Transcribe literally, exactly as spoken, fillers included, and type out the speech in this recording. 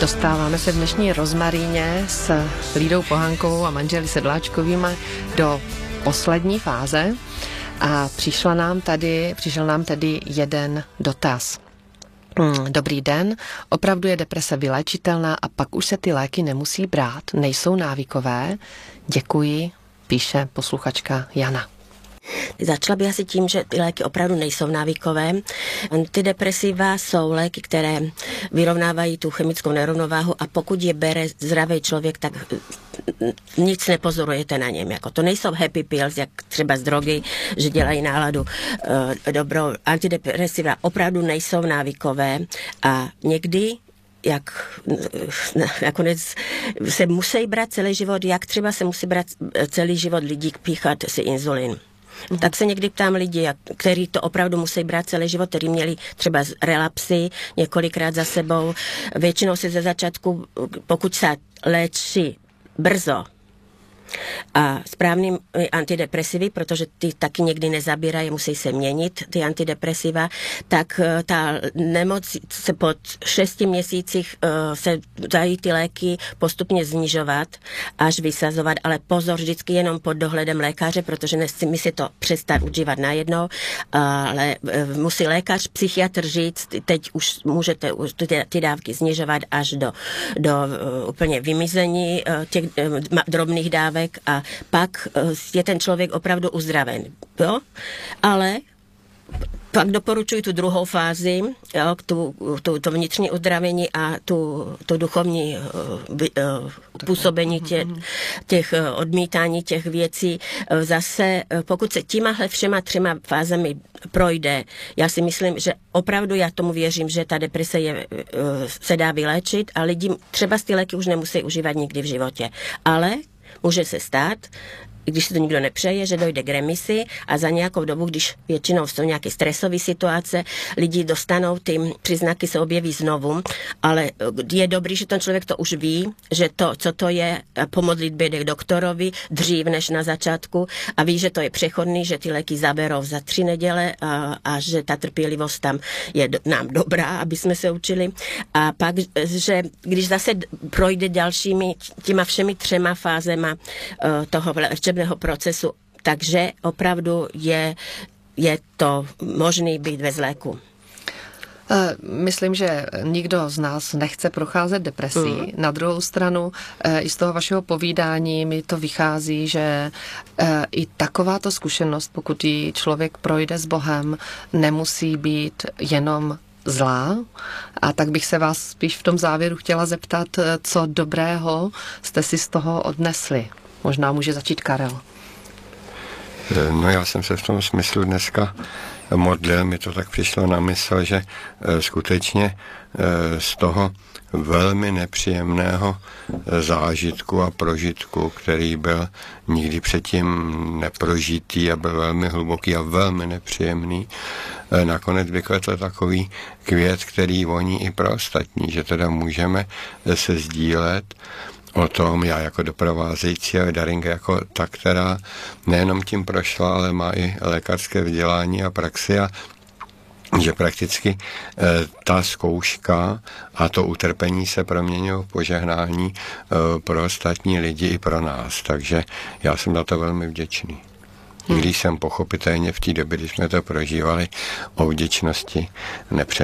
Dostáváme se v dnešní rozmaríně s Lídou Pohankovou a manželi Sedláčkovými do poslední fáze a přišla nám tady, přišel nám tady jeden dotaz. Dobrý den, opravdu je deprese vyléčitelná a pak už se ty léky nemusí brát, nejsou návykové? Děkuji, píše posluchačka Jana. Začala bych asi tím, že ty léky opravdu nejsou návykové. Antidepresiva jsou léky, které vyrovnávají tu chemickou nerovnováhu a pokud je bere zdravý člověk, tak nic nepozorujete na něm. Jako to nejsou happy pills, jak třeba z drogy, že dělají náladu uh, dobrou. Antidepresiva opravdu nejsou návykové a někdy jak nakonec se musí brát celý život, jak třeba se musí brát celý život lidí píchat si inzulin. Mm. Tak se někdy ptám lidi, kteří to opravdu musí brát celý život, kteří měli třeba relapsy několikrát za sebou. Většinou se ze začátku, pokud se léčí brzo a správným antidepresivy, protože ty taky někdy nezabírají, musí se měnit ty antidepresiva, tak ta nemoc se pod šesti měsících uh, se dají ty léky postupně znižovat až vysazovat, ale pozor, vždycky jenom pod dohledem lékaře, protože my si to přestat užívat najednou, ale uh, musí lékař, psychiatr říct, teď už můžete už ty, ty dávky snižovat až do, do uh, úplně vymizení uh, těch uh, drobných dávek a pak je ten člověk opravdu uzdraven. Jo? Ale pak doporučuji tu druhou fázi, jo, tu, tu, to vnitřní uzdravení a tu, tu duchovní uh, uh, působení tě, těch uh, odmítání těch věcí. Uh, zase, uh, pokud se tímahle všema třema fázemi projde, já si myslím, že opravdu já tomu věřím, že ta deprese je, uh, se dá vyléčit a lidi třeba ty léky už nemusí užívat nikdy v životě. Ale může se stát, když si to nikdo nepřeje, že dojde k remisi a za nějakou dobu, když většinou jsou nějaké stresové situace, lidi dostanou, ty příznaky se objeví znovu, ale je dobrý, že ten člověk to už ví, že to, co to je, po modlitbě jde k doktorovi dřív než na začátku a ví, že to je přechodný, že ty léky zaberou za tři neděle a, a že ta trpělivost tam je do, nám dobrá, aby jsme se učili. A pak, že když zase projde dalšími těma všemi třema fázema uh, toho léčebného procesu, takže opravdu je, je to možný být bez léku. Myslím, že nikdo z nás nechce procházet depresí. Mm. Na druhou stranu, i z toho vašeho povídání mi to vychází, že i takováto zkušenost, pokud ji člověk projde s Bohem, nemusí být jenom zlá. A tak bych se vás spíš v tom závěru chtěla zeptat, co dobrého jste si z toho odnesli. Možná může začít Karel. No já jsem se v tom smyslu dneska modlil, mi to tak přišlo na mysl, že skutečně z toho velmi nepříjemného zážitku a prožitku, který byl nikdy předtím neprožitý a byl velmi hluboký a velmi nepříjemný, nakonec vykvetl takový květ, který voní i pro ostatní, že teda můžeme se sdílet o tom, já jako doprovázející a Darinka jako ta, která nejenom tím prošla, ale má i lékařské vzdělání a praxi a že prakticky e, ta zkouška a to utrpení se proměňují v požehnání e, pro ostatní lidi i pro nás. Takže já jsem na to velmi vděčný. Hmm. Když jsem pochopitelně v té době, když jsme to prožívali, o vděčnosti nepřemýšlel.